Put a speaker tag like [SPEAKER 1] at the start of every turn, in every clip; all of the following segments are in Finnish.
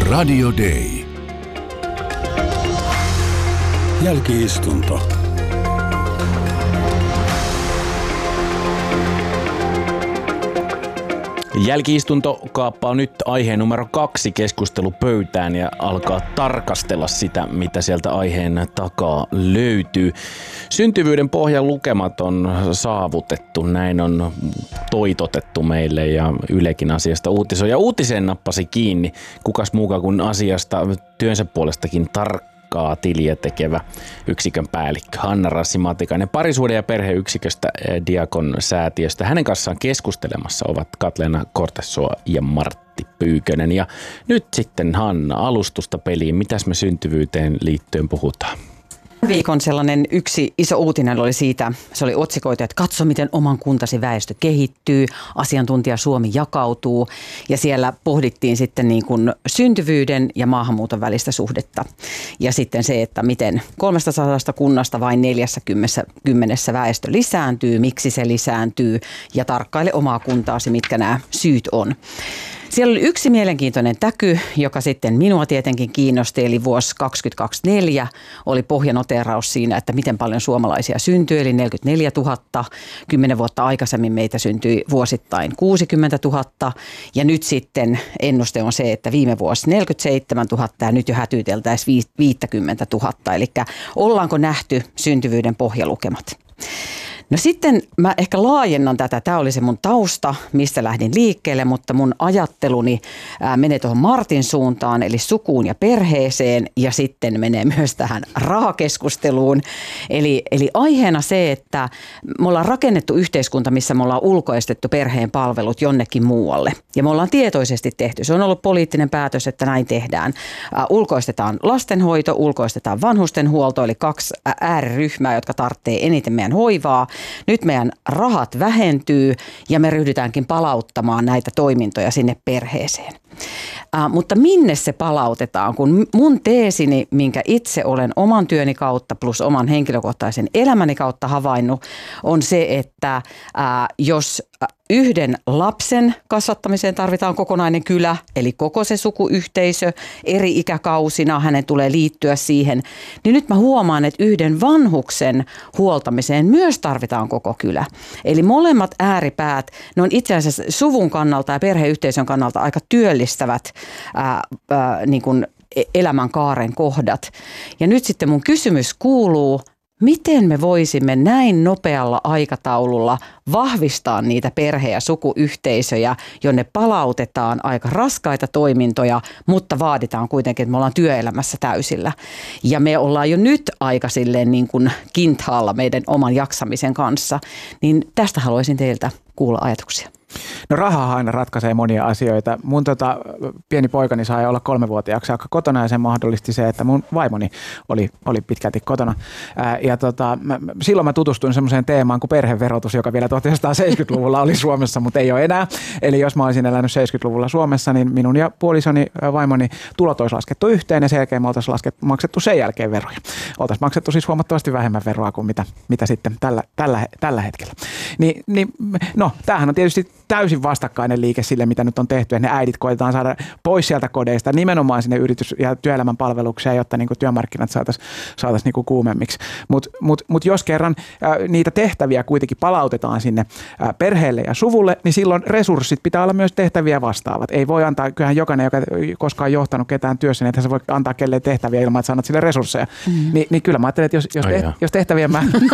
[SPEAKER 1] Radio Day. Jälki-istunto.
[SPEAKER 2] Jälki-istunto kaappaa nyt aiheen numero 2 keskustelupöytään ja alkaa tarkastella sitä, mitä sieltä aiheen takaa löytyy. Syntyvyyden pohjan lukemat on saavutettu, näin on toitotettu meille ja Ylekin asiasta uutisoi. Ja uutiseen nappasi kiinni kukas muukaan kuin asiasta työnsä puolestakin tarkkaa tiliä tekevä yksikön päällikkö Hanna Rassi-Matikainen parisuhde- ja perheyksiköstä Diakon-säätiöstä. Hänen kanssaan keskustelemassa ovat Katleena Kortesoa ja Martti Pyykönen. Ja nyt sitten Hanna, alustusta peliin. Mitäs me syntyvyyteen liittyen puhutaan?
[SPEAKER 3] Viikon sellainen yksi iso uutinen oli siitä, se oli otsikoitu, että katso miten oman kuntasi väestö kehittyy, asiantuntija Suomi jakautuu ja siellä pohdittiin sitten niin kuin syntyvyyden ja maahanmuuton välistä suhdetta. Ja sitten se, että miten 300 kunnasta vain 40 väestö lisääntyy, miksi se lisääntyy ja tarkkaile omaa kuntaasi, mitkä nämä syyt on. Siellä oli yksi mielenkiintoinen täky, joka sitten minua tietenkin kiinnosti, eli vuosi 2024 oli pohjanoteeraus siinä, että miten paljon suomalaisia syntyi, eli 44 000. 10 vuotta aikaisemmin meitä syntyi vuosittain 60 000, ja nyt sitten ennuste on se, että viime vuosi 47 000 ja nyt jo hätyyteltäisiin 50 000, eli ollaanko nähty syntyvyyden pohjalukemat? No sitten mä ehkä laajennan tätä. Tämä oli se mun tausta, mistä lähdin liikkeelle, mutta mun ajatteluni menee tuohon Martin suuntaan, eli sukuun ja perheeseen, ja sitten menee myös tähän rahakeskusteluun. Eli aiheena se, että me ollaan rakennettu yhteiskunta, missä me ollaan ulkoistettu perheen palvelut jonnekin muualle. Ja me ollaan tietoisesti tehty. Se on ollut poliittinen päätös, että näin tehdään. Ulkoistetaan lastenhoito, ulkoistetaan vanhustenhuolto, eli 2 ääriryhmää, jotka tarvitsee eniten meidän hoivaa. Nyt meidän rahat vähentyy ja me ryhdytäänkin palauttamaan näitä toimintoja sinne perheeseen. Mutta minne se palautetaan, kun mun teesini, minkä itse olen oman työni kautta plus oman henkilökohtaisen elämäni kautta havainnut, on se, että jos yhden lapsen kasvattamiseen tarvitaan kokonainen kylä, eli koko se sukuyhteisö eri ikäkausina, hänen tulee liittyä siihen, niin nyt mä huomaan, että yhden vanhuksen huoltamiseen myös tarvitaan koko kylä. Eli molemmat ääripäät, ne on itse asiassa suvun kannalta ja perheyhteisön kannalta aika työllistävät niin kuin elämänkaaren kohdat. Ja nyt sitten mun kysymys kuuluu, miten me voisimme näin nopealla aikataululla vahvistaa niitä perhe- ja sukuyhteisöjä, jonne palautetaan aika raskaita toimintoja, mutta vaaditaan kuitenkin, että me ollaan työelämässä täysillä. Ja me ollaan jo nyt aika silleen niin kuin kintaalla meidän oman jaksamisen kanssa. Niin tästä haluaisin teiltä kuulla ajatuksia.
[SPEAKER 4] No raha aina ratkaisee monia asioita. Mun pieni poikani sai olla 3-vuotiaaksi saakka kotona ja sen mahdollisti se, että mun vaimoni oli pitkälti kotona. Silloin mä tutustuin semmoiseen teemaan kuin perheverotus, joka vielä 1970-luvulla oli Suomessa, mutta ei ole enää. Eli jos mä olisin elänyt 70-luvulla Suomessa, niin minun ja puolisoni vaimoni tulot olisi laskettu yhteen ja sen jälkeen me oltaisiin maksettu sen jälkeen veroja. Oltaisiin maksettu siis huomattavasti vähemmän veroa kuin mitä sitten tällä hetkellä. No, tämähän on tietysti täysin vastakkainen liike sille, mitä nyt on tehty, että ne äidit koetetaan saada pois sieltä kodeista nimenomaan sinne yritys- ja työelämän palvelukseen, jotta niin kuin työmarkkinat saataisiin niin kuin kuumemmiksi. Mut jos kerran niitä tehtäviä kuitenkin palautetaan sinne perheelle ja suvulle, niin silloin resurssit pitää olla myös tehtäviä vastaavat. Ei voi antaa, kyllähän jokainen, joka koskaan on johtanut ketään työssä, niin että se voi antaa kelleen tehtäviä ilman, että sä annat sille resursseja. Niin kyllä mä ajattelen, että jos tehtävien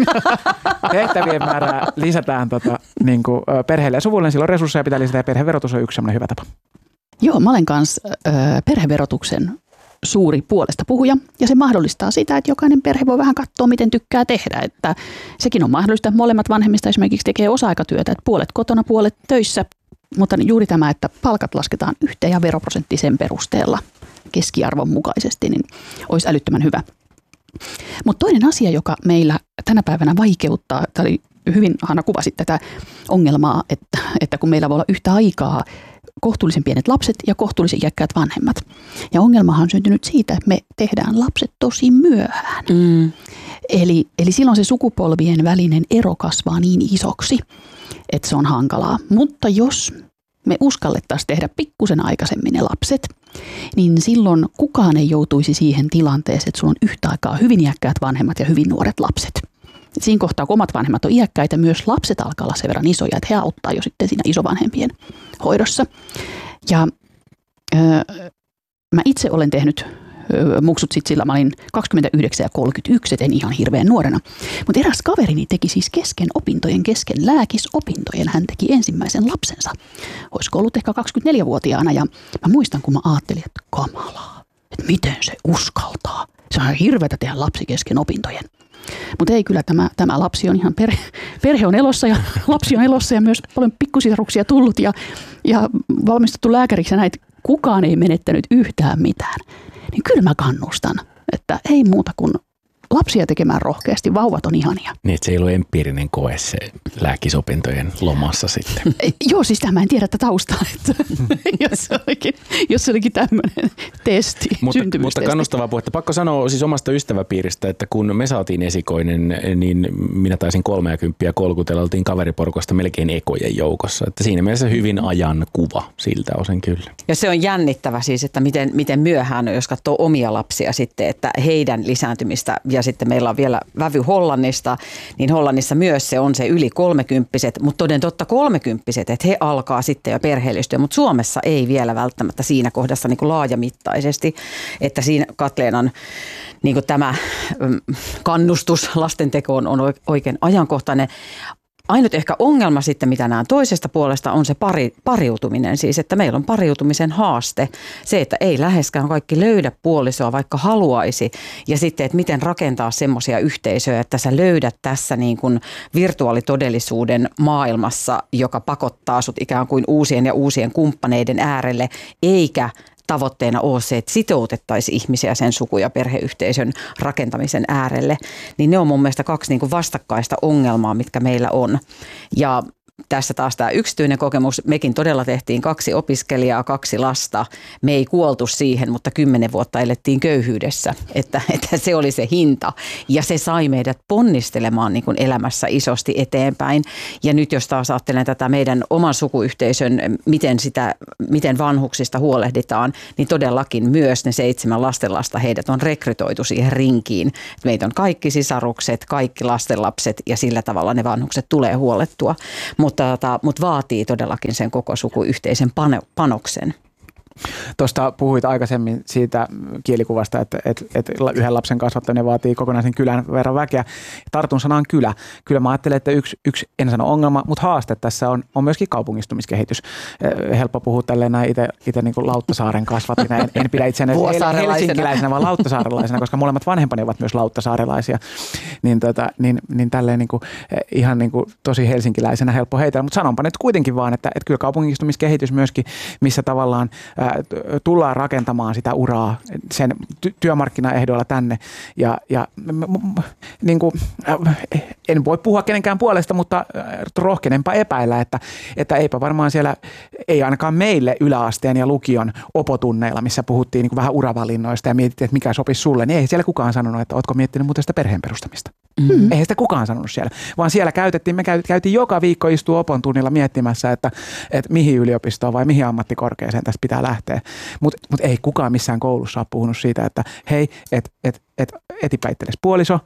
[SPEAKER 4] määrää lisätään niin kuin perheelle ja suvulle, niin silloin resursseja pitää lisätä ja perheverotus on yksi sellainen hyvä tapa.
[SPEAKER 5] Joo, mä olen kanssa perheverotuksen suuri puolesta puhuja ja se mahdollistaa sitä, että jokainen perhe voi vähän katsoa, miten tykkää tehdä. Että sekin on mahdollista. Molemmat vanhemmista esimerkiksi tekee osa-aikatyötä, että puolet kotona, puolet töissä. Mutta juuri tämä, että palkat lasketaan yhteen ja veroprosentti sen perusteella keskiarvon mukaisesti, niin olisi älyttömän hyvä. Mutta toinen asia, joka meillä tänä päivänä vaikeuttaa, tämä oli hyvin Hanna kuvasit tätä ongelmaa, että kun meillä voi olla yhtä aikaa kohtuullisen pienet lapset ja kohtuullisen iäkkäät vanhemmat. Ja ongelmahan on syntynyt siitä, että me tehdään lapset tosi myöhään. Eli silloin se sukupolvien välinen ero kasvaa niin isoksi, että se on hankalaa. Mutta jos me uskallettaisiin tehdä pikkusen aikaisemmin ne lapset, niin silloin kukaan ei joutuisi siihen tilanteeseen, että sulla on yhtä aikaa hyvin iäkkäät vanhemmat ja hyvin nuoret lapset. Et siinä kohtaa, kun omat vanhemmat on iäkkäitä, myös lapset alkaa olla sen verran isoja, että he auttaa jo sitten siinä isovanhempien hoidossa. Ja mä itse olen tehnyt muksut sit sillä, mä olin 29 ja 31, et en ihan hirveän nuorena. Mutta eräs kaverini teki siis kesken opintojen, kesken lääkisopintojen, hän teki ensimmäisen lapsensa. Olisiko ollut ehkä 24-vuotiaana ja mä muistan, kun mä ajattelin, että kamalaa, että miten se uskaltaa. Se on hirveätä tehdä lapsi kesken opintojen. Mutta ei kyllä, tämä lapsi on ihan perhe on elossa ja lapsi on elossa ja myös paljon pikkusisaruksia tullut ja valmistuttu lääkäriksi ja näitä kukaan ei menettänyt yhtään mitään. Niin kyllä mä kannustan, että ei muuta kuin lapsia tekemään rohkeasti, vauvat on ihania.
[SPEAKER 2] Niin, että se ei ollut empiirinen koe se lääkisopintojen lomassa sitten.
[SPEAKER 5] Joo, siis tämä en tiedä tätä taustaa, että jos se olikin tämmöinen testi, syntymystesti.
[SPEAKER 2] Mutta kannustavaa puhetta. Pakko sanoa siis omasta ystäväpiiristä, että kun me saatiin esikoinen, niin minä taisin 30 kolkutella, oltiin kaveriporukasta melkein ekojen joukossa. Että siinä mielessä hyvin ajan kuva siltä osin kyllä.
[SPEAKER 3] Ja se on jännittävä siis, että miten myöhään, jos katsoo omia lapsia sitten, että heidän lisääntymistä ja sitten meillä on vielä vävy Hollannista, niin Hollannissa myös se on se yli 30-vuotiaat, mutta toden totta 30-vuotiaat, että he alkaa sitten jo perheellistyä, mutta Suomessa ei vielä välttämättä siinä kohdassa niin kuin laajamittaisesti, että siinä Katleenan niin kuin tämä kannustus lastentekoon on oikein ajankohtainen. Ainut ehkä ongelma sitten, mitä näen toisesta puolesta, on se pariutuminen. Siis, että meillä on pariutumisen haaste. Se, että ei läheskään kaikki löydä puolisoa, vaikka haluaisi. Ja sitten, että miten rakentaa semmoisia yhteisöjä, että sä löydät tässä niin kuin virtuaalitodellisuuden maailmassa, joka pakottaa sut ikään kuin uusien kumppaneiden äärelle, eikä tavoitteena ole se, että sitoutettaisiin ihmisiä sen suku- ja perheyhteisön rakentamisen äärelle, niin ne on mun mielestä kaksi niin kuin vastakkaista ongelmaa, mitkä meillä on. Ja tässä taas tämä yksityinen kokemus. Mekin todella tehtiin 2 opiskelijaa, 2 lasta. Me ei kuoltu siihen, mutta 10 vuotta elettiin köyhyydessä, että se oli se hinta. Ja se sai meidät ponnistelemaan niin kuin elämässä isosti eteenpäin. Ja nyt jos taas ajattelen tätä meidän oman sukuyhteisön, miten vanhuksista huolehditaan, niin todellakin myös ne 7 lastenlasta, heidät on rekrytoitu siihen rinkiin. Meitä on kaikki sisarukset, kaikki lastenlapset ja sillä tavalla ne vanhukset tulee huolettua. Mutta vaatii todellakin sen koko sukuyhteisen panoksen.
[SPEAKER 4] Tuosta puhuit aikaisemmin siitä kielikuvasta, että yhden lapsen kasvattaminen vaatii kokonaisen kylän verran väkeä. Tartun sanaan kylä. Kyllä mä ajattelen, että yksi en sano ongelma, mutta haaste tässä on myöskin kaupungistumiskehitys. Helppo puhua tälleen näin itse niin kuin Lauttasaaren kasvattina. En pidä itseäni helsinkiläisenä, vaan lauttasaarelaisena, koska molemmat vanhempani ovat myös lauttasaarelaisia. Niin tälleen niin kuin, ihan niin kuin tosi helsinkiläisenä helppo heitellä. Mutta sanonpa nyt kuitenkin vaan, että kyllä kaupungistumiskehitys myöskin, missä tavallaan tullaan rakentamaan sitä uraa sen työmarkkinaehdoilla tänne ja niin kuin, en voi puhua kenenkään puolesta, mutta rohkenenpa epäillä, että eipä varmaan siellä, ei ainakaan meille yläasteen ja lukion opotunneilla, missä puhuttiin niin kuin vähän uravalinnoista ja mietittiin, että mikä sopisi sulle, niin ei siellä kukaan sanonut, että ootko miettinyt muuten sitä perheen perustamista. Mm-hmm. Eihän sitä kukaan sanonut siellä, vaan siellä käytiin joka viikko istua opon tunnilla miettimässä, että mihin yliopistoon vai mihin ammattikorkeaseen tästä pitää lähteä. Mutta ei kukaan missään koulussa ole puhunut siitä, että hei, etipäitteles puoliso,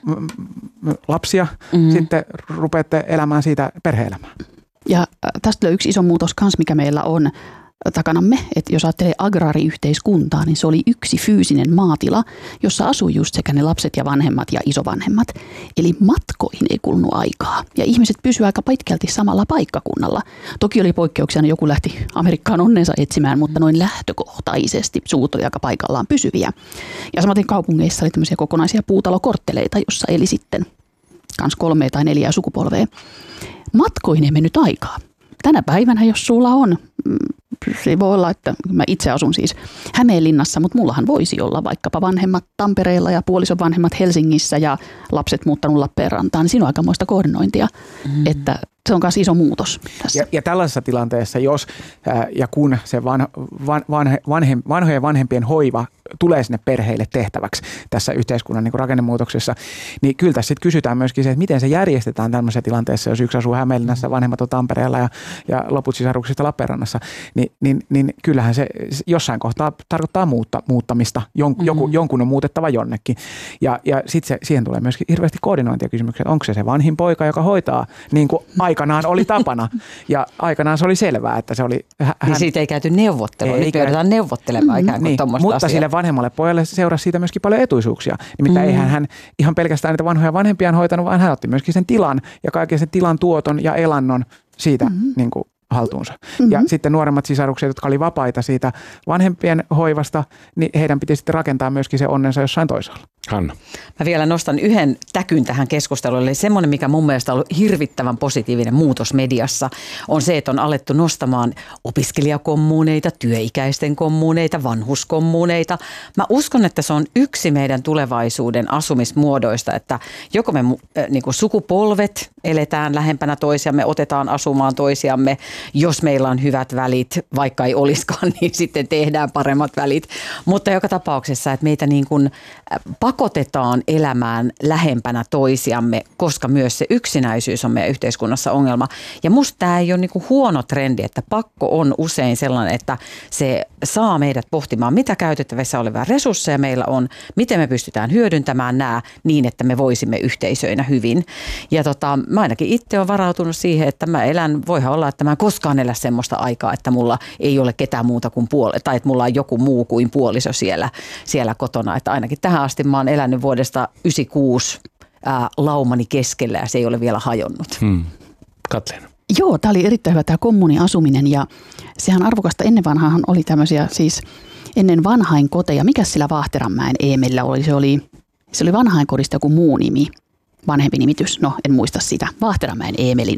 [SPEAKER 4] lapsia, sitten rupeatte elämään siitä perhe-elämää.
[SPEAKER 5] Ja tästä on yksi iso muutos kanssa, mikä meillä on takanamme, että jos ajattelee agraariyhteiskuntaa, niin se oli yksi fyysinen maatila, jossa asui just sekä ne lapset ja vanhemmat ja isovanhemmat. Eli matkoihin ei kulunut aikaa ja ihmiset pysyivät aika pitkälti samalla paikkakunnalla. Toki oli poikkeuksia, joku lähti Amerikkaan onnensa etsimään, mutta noin lähtökohtaisesti suvut oli aika paikallaan pysyviä. Ja samaten kaupungeissa oli tämmöisiä kokonaisia puutalokortteleita, jossa eli sitten kans 3 tai 4 sukupolvea. Matkoihin ei mennyt aikaa. Tänä päivänä, jos sulla on se voi olla, että mä itse asun siis Hämeenlinnassa, mutta mullahan voisi olla vaikkapa vanhemmat Tampereella ja puolison vanhemmat Helsingissä ja lapset muuttanut Lappeenrantaan, niin siinä on aikamoista koordinointia, että se on myös iso muutos tässä.
[SPEAKER 4] Ja tällaisessa tilanteessa, jos ja kun se vanhojen vanhempien hoiva tulee sinne perheille tehtäväksi tässä yhteiskunnan niin kuin rakennemuutoksessa, niin kyllä tässä sitten kysytään myöskin se, että miten se järjestetään tämmöisessä tilanteessa, jos yksi asuu Hämeenlinnassa, vanhemmat on Tampereella ja loput sisaruksista Lappeenrannassa, niin kyllähän se jossain kohtaa tarkoittaa muuttamista. Jonkun on muutettava jonnekin. Ja sitten siihen tulee myöskin hirveästi koordinointia kysymyksiä, että onko se vanhin poika, joka hoitaa niin kuin aikanaan oli tapana. Ja aikanaan se oli selvää, että se oli
[SPEAKER 3] niin siitä ei käyty neuvottelua, nyt joudutaan neuvottelemaan ikään kuin tuommoista
[SPEAKER 4] mutta
[SPEAKER 3] asiaa.
[SPEAKER 4] Sille vanhemmalle pojalle seurasi siitä myöskin paljon etuisuuksia. Nimittäin eihän hän ihan pelkästään niitä vanhoja vanhempiaan hoitanut, vaan hän otti myöskin sen tilan ja kaiken sen tilan tuoton ja elannon siitä niin kuin haltuunsa. Ja sitten nuoremmat sisarukset, jotka oli vapaita siitä vanhempien hoivasta, niin heidän piti sitten rakentaa myöskin se onnensa jossain toisaalla.
[SPEAKER 2] Hanna.
[SPEAKER 3] Mä vielä nostan yhden täkyn tähän keskusteluun. Eli semmoinen, mikä mun mielestä on ollut hirvittävän positiivinen muutos mediassa, on se, että on alettu nostamaan opiskelijakommuuneita, työikäisten kommuuneita, vanhuskommuuneita. Mä uskon, että se on yksi meidän tulevaisuuden asumismuodoista, että joko me niin kuin sukupolvet eletään lähempänä toisiamme, otetaan asumaan toisiamme, jos meillä on hyvät välit, vaikka ei olisikaan, niin sitten tehdään paremmat välit. Mutta joka tapauksessa, että meitä niin kuin pakotetaan elämään lähempänä toisiamme, koska myös se yksinäisyys on meidän yhteiskunnassa ongelma. Ja musta tämä ei ole niin kuin huono trendi, että pakko on usein sellainen, että se saa meidät pohtimaan, mitä käytettävissä olevia resursseja meillä on, miten me pystytään hyödyntämään nämä niin, että me voisimme yhteisöinä hyvin. Ja mä ainakin itse olen varautunut siihen, että mä elän, voihan olla, että mä en koskaan elä semmoista aikaa, että mulla ei ole ketään muuta kuin tai että mulla on joku muu kuin puoliso siellä kotona. Että ainakin tähän asti mä oon elänyt vuodesta 1996 laumani keskellä ja se ei ole vielä hajonnut.
[SPEAKER 2] Katleena.
[SPEAKER 5] Joo, tämä oli erittäin hyvä tämä kommuniasuminen ja sehän arvokasta ennen vanhaan oli tämmöisiä siis ennen vanhainkoteja. Mikäs sillä Vaahteranmäen Eemellä oli? Se oli vanhainkodista joku muu nimi. Vanhempi nimitys, no en muista sitä, Vaahteranmäen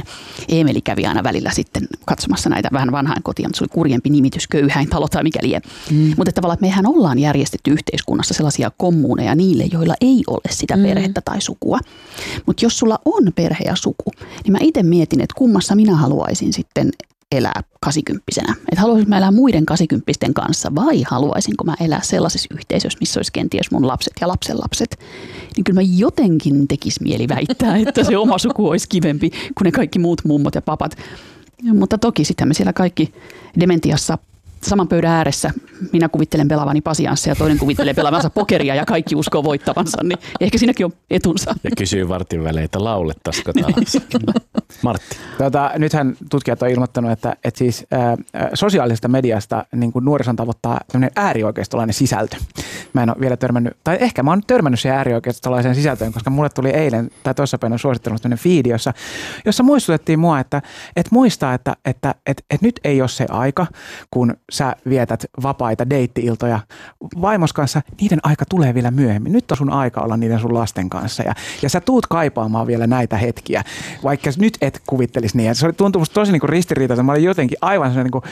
[SPEAKER 5] Eemeli kävi aina välillä sitten katsomassa näitä vähän vanhainkotia, mutta se oli kurjempi nimitys, Köyhäintalo tai mikä lie. Mutta tavallaan, että mehän ollaan järjestetty yhteiskunnassa sellaisia kommuuneja niille, joilla ei ole sitä perhettä tai sukua. Mutta jos sulla on perhe ja suku, niin mä itse mietin, että kummassa minä haluaisin sitten elää 80-vuotiaana. Että haluaisinko mä elää muiden 80-vuotiaiden kanssa vai haluaisinko mä elää sellaisessa yhteisössä, missä olisi kenties mun lapset ja lapsenlapset. Niin kyllä mä jotenkin tekisi mieli väittää, että se oma suku olisi kivempi kuin ne kaikki muut mummot ja papat. Mutta toki sitten me siellä kaikki dementiassa saman pöydän ääressä. Minä kuvittelen pelaavani pasianssia ja toinen kuvittelee pelaavansa pokeria ja kaikki uskoo voittavansa. Niin ehkä siinäkin on etunsa.
[SPEAKER 2] Ja kysyy vartin välein, että laulettaisiko taas. Martti.
[SPEAKER 4] Nythän tutkijat on ilmoittanut, että siis sosiaalisesta mediasta niin kuin nuorison tavoittaa tämmöinen äärioikeistolainen sisältö. Mä en ole vielä törmännyt, tai ehkä mä oon törmännyt siihen äärioikeistolaiseen sisältöön, koska mulle tuli eilen tai toissapäivänä suosittelussa tämmöinen feedi, jossa muistutettiin mua, että muistaa, että nyt ei ole se aika, kun sä vietät vapaita deitti-iltoja vaimos kanssa, niiden aika tulee vielä myöhemmin. Nyt on sun aika olla niiden sun lasten kanssa ja sä tuut kaipaamaan vielä näitä hetkiä, vaikka nyt et kuvittelisi niin. Se tuntui musta tosi niin kuin ristiriitaista. Mä olin jotenkin aivan niin kuin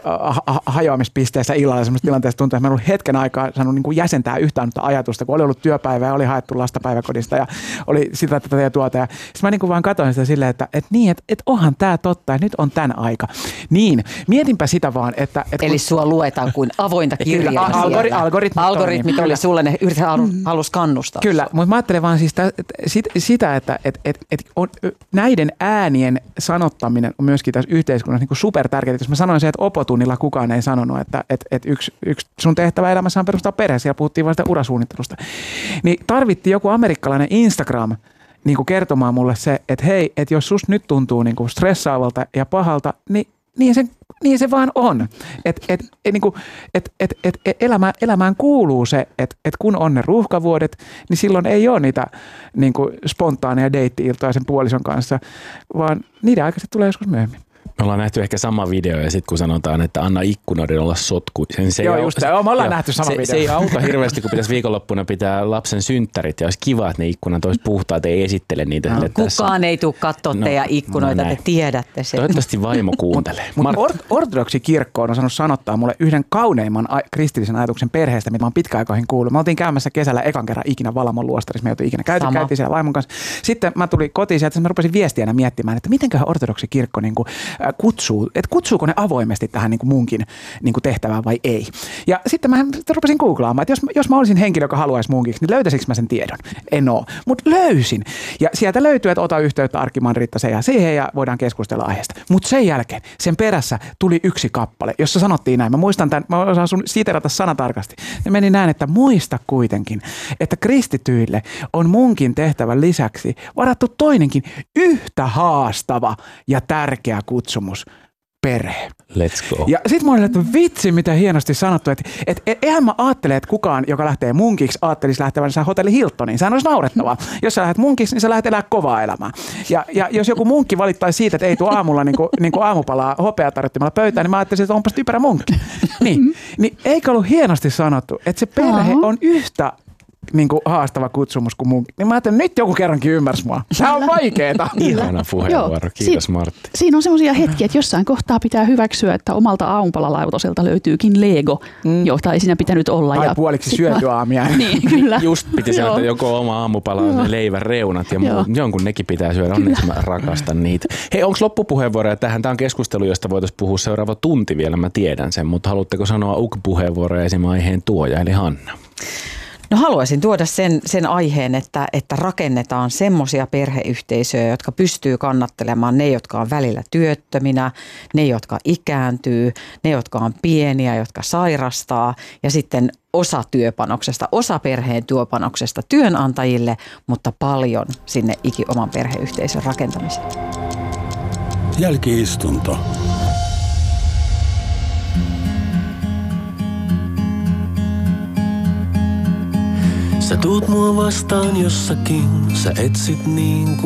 [SPEAKER 4] hajoamispisteessä illalla semmoisessa tilanteessa tuntuu, että mä en ollut hetken aikaa saanut niin kuin jäsentää yhtään ajatusta, kun oli ollut työpäivä ja oli haettu lasta päiväkodista ja oli sitä tätä ja tuota. Ja sitten mä niin kuin vaan katsoin sitä silleen, että onhan tää totta, että nyt on tän aika. Niin, mietinpä sitä vaan, että
[SPEAKER 3] eli sua luetaan kuin avointa kirjaa. Algoritmit oli sulle, ne halus kannustaa.
[SPEAKER 4] Kyllä, mutta mä ajattelen vaan siis sitä, että on, näiden äänien sanottaminen on myöskin tässä yhteiskunnassa niin kuin supertärkeää. Jos mä sanoin se, että opotunnilla kukaan ei sanonut, että yksi sun tehtävä elämässä on perustaa perhe, siellä puhuttiin vain sitä urasuunnittelusta, niin tarvittiin joku amerikkalainen Instagram niin kuin kertomaan mulle se, että hei, että jos susta nyt tuntuu niin kuin stressaavalta ja pahalta, niin se vaan on. Elämään kuuluu se, että kun on ne ruuhkavuodet, niin silloin ei ole niitä niin kuin spontaaneja deitti-iltoja sen puolison kanssa, vaan niiden aikaiset tulee joskus myöhemmin.
[SPEAKER 2] Me ollaan nähty ehkä sama video ja sitten kun sanotaan, että anna ikkunoiden olla sotku.
[SPEAKER 4] Joo, just se. Me ollaan nähty sama video.
[SPEAKER 2] Se ei auta hirveästi, kun pitäisi viikonloppuna pitää lapsen synttärit ja olisi kiva, että ne ikkunat olisi puhtaat, ei esittele niitä.
[SPEAKER 3] No, kukaan ei tule katsoa teidän ikkunoita, te tiedätte sen.
[SPEAKER 2] Toivottavasti vaimo kuuntelee.
[SPEAKER 4] Ortodoksi kirkko on osannut sanottaa mulle yhden kauneimman kristillisen ajatuksen perheestä, mitä mä oon pitkäaikoihin kuullut. Me oltiin käymässä kesällä ekan kerran ikinä Valamon luostarissa. Me oltiin ikinä käytiin siellä vaimon kanssa. Sitten mä tulin kotiin sieltä, mä rupesin viestiänä miettimään, että mitenköhän ortodoksi kirkko niin kuin kutsuu, että kutsuuko ne avoimesti tähän niin kuin munkin niin kuin tehtävään vai ei. Ja sitten mä rupesin googlaamaan, että jos mä olisin henkilö, joka haluaisi munkiksi, niin löytäisikö mä sen tiedon? En oo, mutta löysin. Ja sieltä löytyy, että ota yhteyttä arkkimanriittaseen ja siihen ja voidaan keskustella aiheesta. Mutta sen jälkeen, sen perässä tuli yksi kappale, jossa sanottiin näin. Mä muistan tämän, mä osaan sun siterata sanatarkasti. Ne meni näin, että muista kuitenkin, että kristityille on munkin tehtävän lisäksi varattu toinenkin yhtä haastava ja tärkeä kutsumus. Perhe.
[SPEAKER 2] Let's go.
[SPEAKER 4] Ja sit mä olin, että vitsi, mitä hienosti sanottu, että eihän mä ajattele, että kukaan, joka lähtee munkiksi, ajattelisi lähtevänsä hotelli Hiltoniin. Sehän olisi naurettavaa. Jos sä lähdet munkiksi, niin sä lähdet elää kovaa elämää. Ja jos joku munkki valittaisi siitä, että ei tule aamulla niin kuin aamupalaa hopeatarjottimella pöytään, niin mä ajattelisin, että onpas typerä munkki. Niin eikö ollut hienosti sanottu, että se perhe on yhtä niin kuin haastava kutsumus kuin mun. Niin mä ajattelin, nyt joku kerrankin ymmärsi mua. Tämä on vaikeeta.
[SPEAKER 2] Ihana puheenvuoro. Kiitos Martti.
[SPEAKER 5] Siinä on semmoisia hetkiä, että jossain kohtaa pitää hyväksyä, että omalta aamupalalautoselta löytyykin Lego, jota ei siinä pitänyt olla.
[SPEAKER 4] Tai puoliksi syöty aamia.
[SPEAKER 5] Niin, kyllä.
[SPEAKER 2] Just piti sanoa, että joko oma aamupala, leivän reunat ja jonkun nekin pitää syödä. Onneksi mä rakastan niitä. Hei, onko loppupuheenvuoroja tähän? Tämä on keskustelu, josta voitaisiin puhua seuraava tunti vielä. Mä tiedän sen, mutta haluatteko sanoa puheenvuoroja esim. Aiheen tuoja eli Hanna?
[SPEAKER 3] No haluaisin tuoda sen aiheen, että rakennetaan semmoisia perheyhteisöjä, jotka pystyy kannattelemaan ne, jotka on välillä työttöminä, ne, jotka ikääntyy, ne, jotka on pieniä, jotka sairastaa ja sitten osa työpanoksesta, osa perheen työpanoksesta työnantajille, mutta paljon sinne oman perheyhteisön rakentamiseen.
[SPEAKER 1] Jälki-istunto. Sä tuut mua vastaan jossakin, sä etsit niin kuin